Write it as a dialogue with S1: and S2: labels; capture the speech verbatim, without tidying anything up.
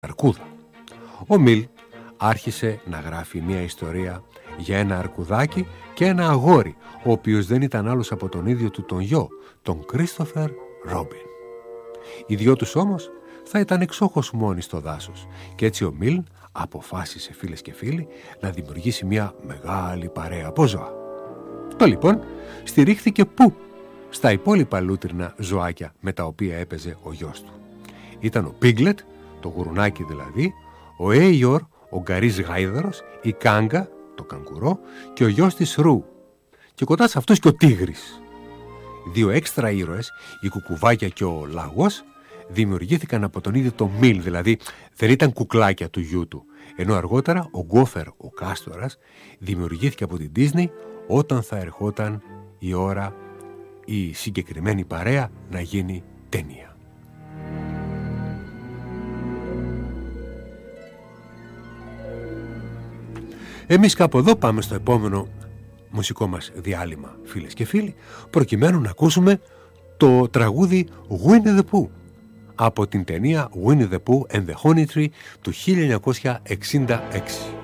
S1: αρκούδα. Ο Μιλ άρχισε να γράφει μια ιστορία για ένα αρκουδάκι και ένα αγόρι, ο οποίος δεν ήταν άλλος από τον ίδιο του τον γιο, τον Κρίστοφερ Ρόμπιν. Οι δυο τους όμως θα ήταν εξόχως μόνοι στο δάσος και έτσι ο Μιλ αποφάσισε, φίλες και φίλοι, να δημιουργήσει μια μεγάλη παρέα από ζώα. Το λοιπόν στηρίχθηκε πού? Στα υπόλοιπα λούτρινα ζωάκια με τα οποία έπαιζε ο γιος του. Ήταν ο Πίγκλετ, το γουρουνάκι δηλαδή, ο Έιορ, ο γκαρής γάιδαρος, η Κάγκα, το καγκουρό, και ο γιος της Ρου. Και κοντά σε αυτούς και ο Τίγρης. Δύο έξτρα ήρωες, η Κουκουβάκια και ο Λαγός, δημιουργήθηκαν από τον ίδιο το Μιλ, δηλαδή δεν ήταν κουκλάκια του γιού του. Ενώ αργότερα ο Γκόφερ, ο Κάστορας, δημιουργήθηκε από την Disney όταν θα ερχόταν η ώρα η συγκεκριμένη παρέα να γίνει ταινία. Εμείς κάπου εδώ πάμε στο επόμενο μουσικό μας διάλειμμα, φίλες και φίλοι, προκειμένου να ακούσουμε το τραγούδι Winnie the Pooh από την ταινία Winnie the Pooh and the Honey Tree του χίλια εννιακόσια εξήντα έξι.